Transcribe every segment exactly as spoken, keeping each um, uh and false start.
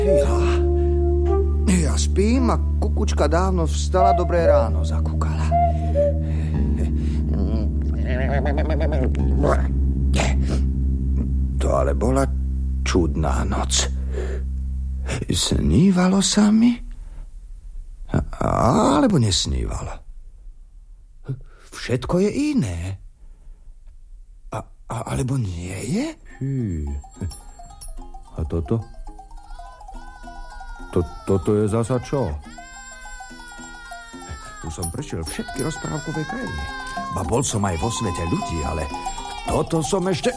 Ja, ja spím a kukučka dávno vstala, dobré ráno zakúkala. To ale bola čudná noc. Snívalo sa mi? Alebo nesnívalo? Všetko je iné. A, a, alebo nie je? Hý. A toto? To, toto je zasa čo? Tu som prešiel všetky rozprávkové krajiny. Ba bol som aj vo svete ľudí, ale toto som ešte...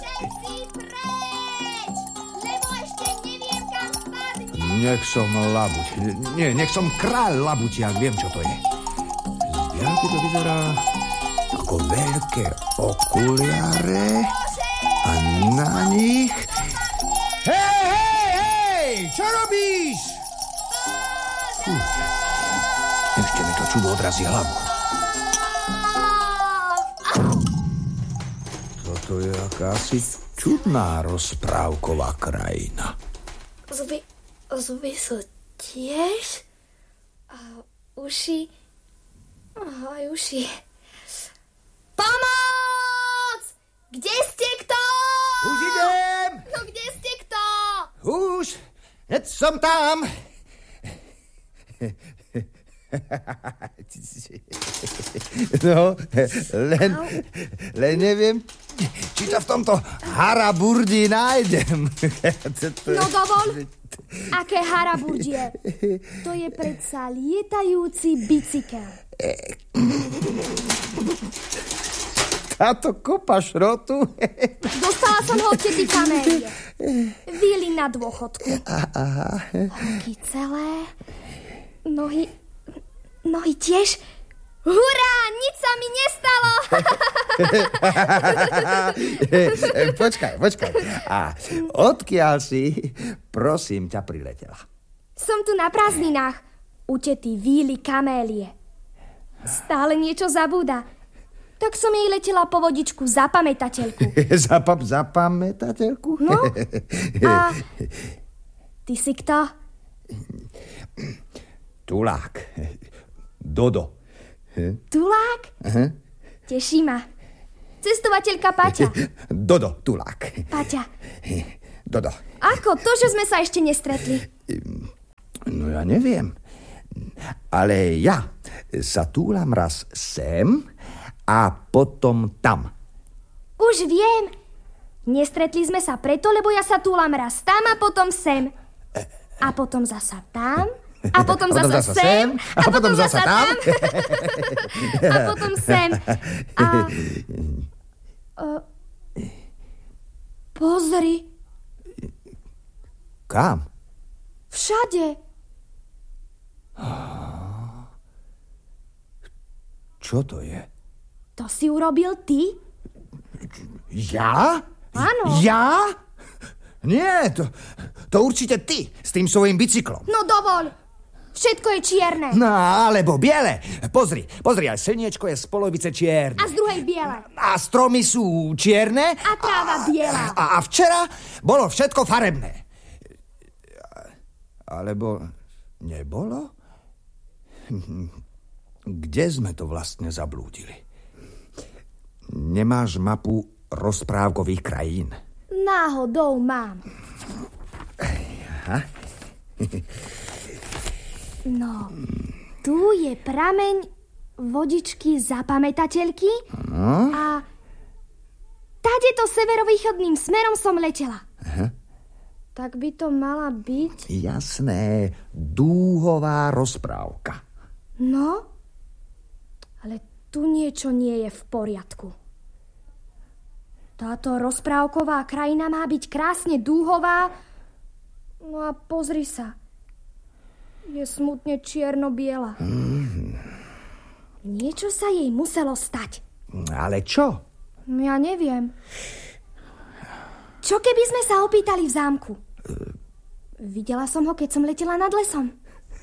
Nech som labuť. Nie, nech som kráľ labutiak, viem, čo to je. Z diaľky to vyzerá ako veľké okuliare a na nich... Hej, hej, hej! Čo robíš? Uf, ešte mi to čudo odrazí hlavu. Toto je akási čudná rozprávková krajina. Zuby... Zuby sú tiež a uši, aj uši. Pomoc! Kde ste kto? Už idem! No kde ste kto? Už, hneď som tam. No, len, len neviem, či to v tomto haraburdí nájdem. No dovol. Aké haraburdie? To je predsa lietajúci bicykel. Táto kopa šrotu. Dostala som ho od tety Kamélie. Víly na dôchodku. Ruky celé. Nohy... Nohy tiež. Hurá, nič sa mi nestalo. Počkaj, počkaj. A odkiaľ si, prosím ťa, priletela? Som tu na prázdninách. U tety Víly Kamélie. Stále niečo zabúda. Tak som jej letela po vodičku za pamätateľku. Zapam, za pamätateľku? No, a ty si kto? Tulák. Dodo. Tulák? Uh-huh. Teší ma. Cestovateľka Paťa. Dodo, Tulák. Paťa. Dodo. Ako to, že sme sa ešte nestretli? No ja neviem. Ale ja sa túlam raz sem a potom tam. Už viem. Nestretli sme sa preto, lebo ja sa túlam raz tam a potom sem. A potom zasa tam... A potom, a potom zasa, zasa sem. A, a potom, potom zasa tam. A potom sem. A... Uh, pozri. Kam? Všade. Čo to je? To si urobil ty? Ja? Áno. Ja? Nie, to, to určite ty s tým svojím bicyklom. No dovol. Všetko je čierne. No, alebo biele. Pozri, pozri, aj slniečko je z polovice čierne. A z druhej biele. A stromy sú čierne. A tráva biela. A, a včera bolo všetko farebné. Alebo nebolo? Kde sme to vlastne zablúdili? Nemáš mapu rozprávkových krajín? Náhodou mám. Aha. No, tu je prameň vodičky za pamätateľky no. A tadeto severovýchodným smerom som letela. Aha. Tak by to mala byť... Jasné, dúhová rozprávka. No, ale tu niečo nie je v poriadku. Táto rozprávková krajina má byť krásne dúhová. No a pozri sa. Je smutne čierno-biela. Mm. Niečo sa jej muselo stať. Ale čo? Ja neviem. Čo keby sme sa opýtali v zámku? Videla som ho, keď som letela nad lesom.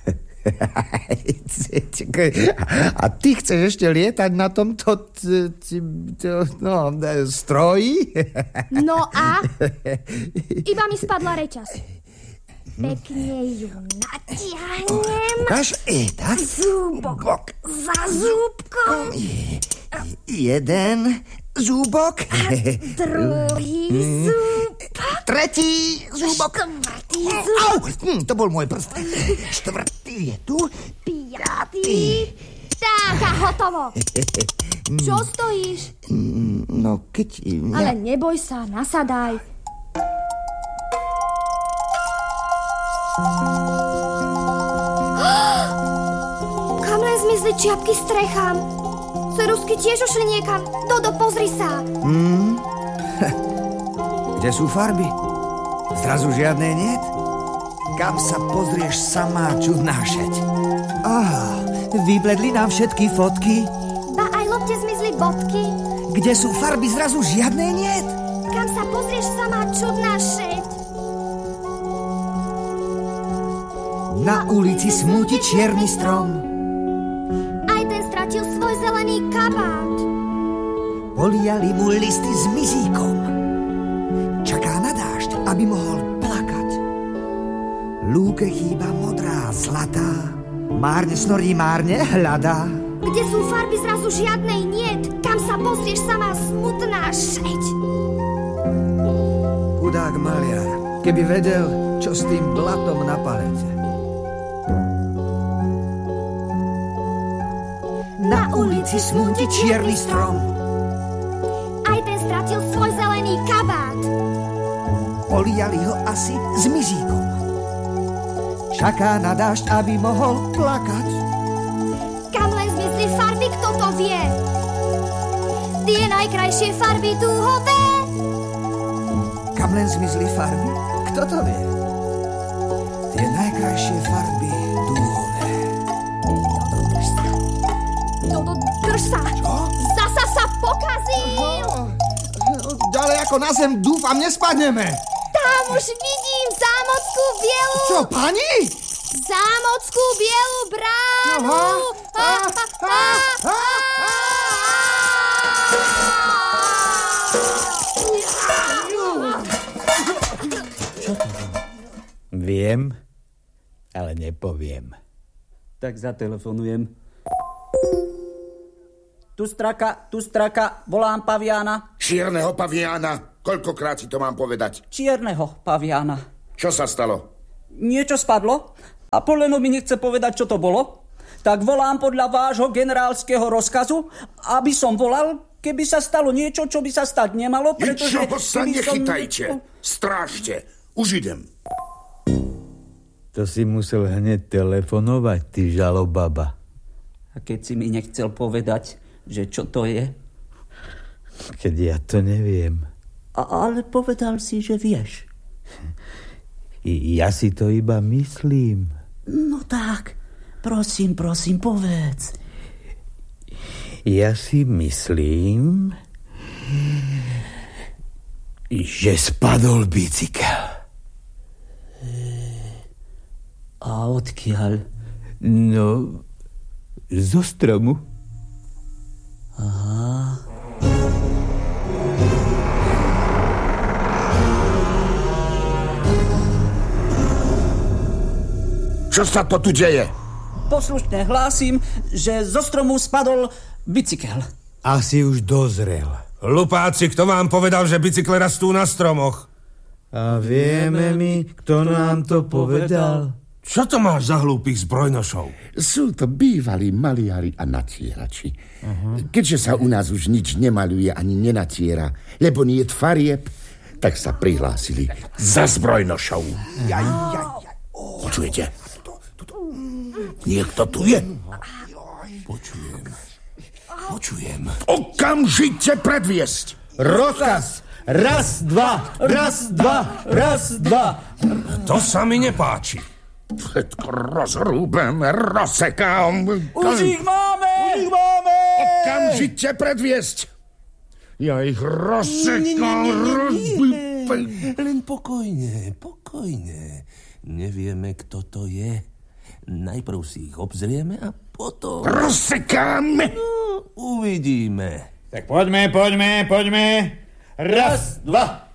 A ty chceš ešte lietať na tomto t- t- t- no, stroji? No a? Iba mi spadla reťaz. Pekne ju natiahnem. Ukáž, e, tak. Zúbok za zúbkom. Jeden zúbok. Druhý zúbok. Tretí zúbok. Štvrtý zúbok. Au, hm, to bol môj prst. Štvrtý je tu. Piatý. Tak a hotovo. Čo stojíš? No, keď... Ale neboj sa, nasadaj. Kam len zmizli čiapky s trechám? Cerusky tiež ušli niekam. Dodo, pozri sa. Hmm? Kde sú farby? Zrazu žiadne niet? Kam sa pozrieš sama, čudná šeť? Á, vybledli nám všetky fotky. Ba aj lopte zmizli bodky. Kde sú farby? Zrazu žiadne niet? Kam sa pozrieš sama, čudná šeť? Na ulici smúti čierny strom. Aj ten stratil svoj zelený kabát. Poliali mu listy s mizíkom. Čaká na dážď, aby mohol plakať. Lúke chýba modrá, zlatá. Márne snorí, márne hľadá. Kde sú farby, zrazu žiadnej niet. Kam sa pozrieš sama, smutná šeť? Chudák maliar, keby vedel, čo s tým blatom na palete. Na ulici smúti čierny strom. Aj ten stratil svoj zelený kabát. Poliali ho asi s mizíkom. Čaká na dážď, aby mohol plakať. Kam len zmizli farby, kto to vie? Tie najkrajšie farby dúhové. Kam len zmizli farby, kto to vie? Tie najkrajšie farby dúhové. Dodo, drž sa. Čo? Zasa sa pokazil. Ďalej ako na zem, dúfam, nespadneme. Tam už vidím zámockú bielu. Čo, pani? Zámockú bielu bránu. Aha. Ha, ha, ha, ha. Viem, ale nepoviem. Tak zatelefonujem. Tu straka, tu straka, volám paviána. Čierneho paviána. Koľkokrát si to mám povedať? Čierneho paviána. Čo sa stalo? Niečo spadlo a Poleno mi nechce povedať, čo to bolo. Tak volám podľa vášho generálskeho rozkazu, aby som volal, keby sa stalo niečo, čo by sa stať nemalo, pretože... Ničoho sa nechytajte. Som... Strážte. Už idem. To si musel hneď telefonovať, ty žalobaba. A keď si mi nechcel povedať, že čo to je? Keď ja to neviem. A, ale povedal si, že vieš. I, ja si to iba myslím. No tak, prosím, prosím, povedz. Ja si myslím, že spadol bicykel. A odkiaľ? No, zo stromu. Aha. Čo sa to tu deje? Poslušne hlásim, že zo stromu spadol bicykel. Asi už dozrel. Hlupáci, kto vám povedal, že bicykle rastú na stromoch? A vieme mi, kto nám to povedal. Čo to máš za hlúpych zbrojnošov? Sú to bývalí maliari a natierači. Uh-huh. Keďže sa u nás už nič nemaluje ani nenatiera, lebo nie je farieb, tak sa prihlásili za zbrojnošov. Jaj, jaj, jaj. Počujete? Niekto tu je? Počujem. Počujem. Okamžite predviesť. Rozkaz! Raz, dva, raz, dva, raz, dva. To sa mi nepáči. Všetko rozrúbem, rozsekám. Už ich máme! Už ich máme! Okamžite predviesť. Ja ich rozsekám, rozbípem. Len pokojne, pokojne. Nevieme, kto to je. Najprv si ich obzrieme a potom... Rozsekáme! No, uvidíme. Tak poďme, poďme, poďme. Raz, dva,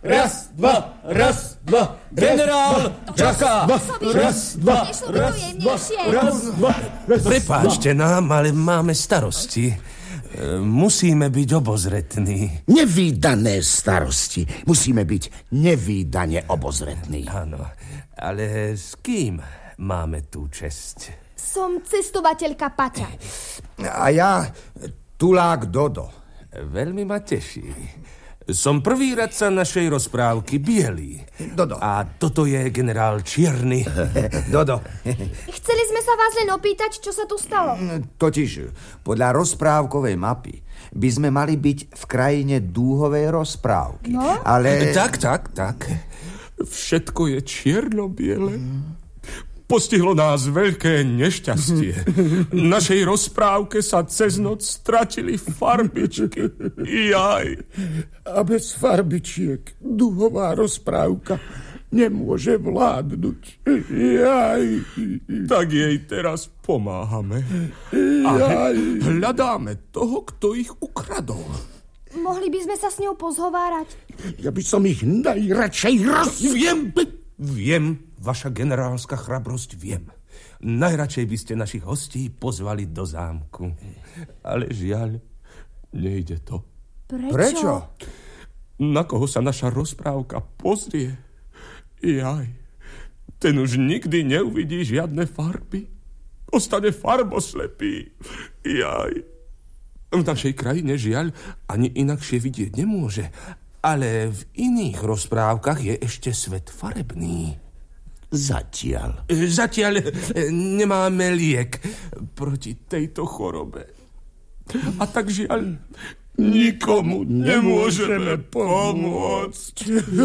raz, dva, raz, dva. Generál čaká. Raz, dva, Nešlo by to jemnejšie. raz, dva, raz. Prepáčte nám, ale máme starosti. E, Musíme byť obozretní. Nevídané starosti. Musíme byť nevídane obozretní. Áno, ale s kým máme tú česť? Som cestovateľka Paťa. A ja tulák Dodo. Veľmi ma teší. Som prvý radca našej rozprávky, Bielý. Dodo. A toto je generál Čierny. Dodo. Chceli sme sa vás len opýtať, čo sa tu stalo. Totiž podľa rozprávkovej mapy by sme mali byť v krajine dúhovej rozprávky. No? Ale... Tak, tak, tak. Všetko je čierno-biele. Postihlo nás veľké nešťastie. V našej rozprávke sa cez noc stratili farbičky. Jaj. A bez farbičiek dúhová rozprávka nemôže vládnuť. Jaj. Tak jej teraz pomáhame. A hľadáme toho, kto ich ukradol. Mohli by sme sa s ňou pozhovárať. Ja by som ich najradšej roz... Viem, viem, vaša generálska chrabrosť, viem. Najradšej by ste našich hostí pozvali do zámku. Ale žiaľ, nejde to. Prečo? Prečo? Na koho sa naša rozprávka pozrie? Jaj, ten už nikdy neuvidí žiadne farby. Ostane farboslepý. Jaj. V našej krajine žiaľ ani inakšie vidieť nemôže. Ale v iných rozprávkach je ešte svet farebný. Zatiaľ. Zatiaľ nemáme liek proti tejto chorobe. A tak žiaľ, nikomu nemôžeme pomôcť.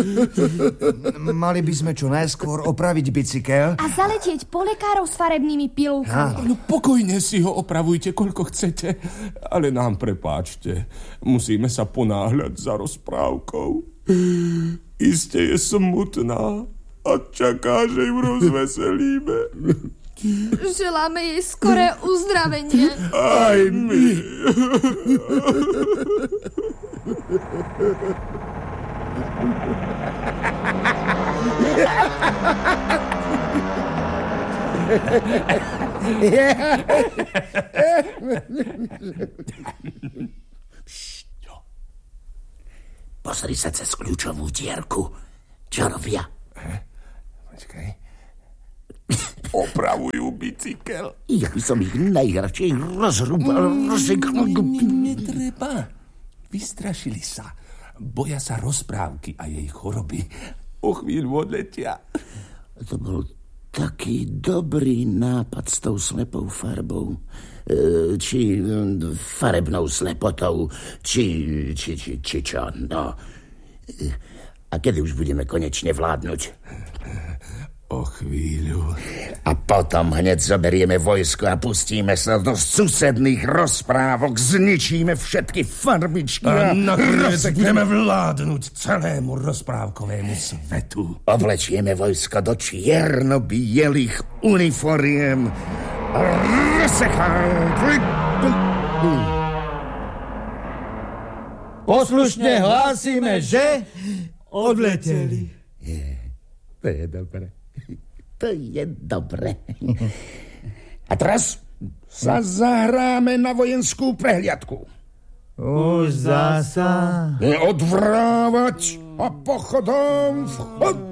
Mali by sme čo najskôr opraviť bicykel. A zaletieť po lekárov s farebnými pilulkami. No pokojne si ho opravujte, koľko chcete, ale nám prepáčte. Musíme sa ponáhľať za rozprávkou. Iste je smutná a čaká, že ju rozveselíme. Želáme jej skoré uzdravenie. Aj my. Pozri sa cez kľúčovú dierku. Čo robia? Počkaj. Opravujú bicykel. Ja by som ich najradšej rozrúbal. Netreba. Vystrašili sa. Boja sa rozprávky a jej choroby. O chvíľu odletia. To bol taký dobrý nápad s tou slepou farbou. E, či farebnou slepotou, či, či, či, či čo. No. A kedy už budeme konečne vládnuť? O chvíľu. A potom hneď zoberieme vojsko a pustíme sa do susedných rozprávok, zničíme všetky farbičky A a nakoniec roz... budeme vládnuť celému rozprávkovému svetu. Oblečieme vojsko do čierno-bielých uniforiem a rozsecháme... Poslušne hlásime, že odleteli. To je dobre. To je dobre. A teraz sa zahráme na vojenskú prehliadku. Už zasa. Odvrávať a pochodom vchod.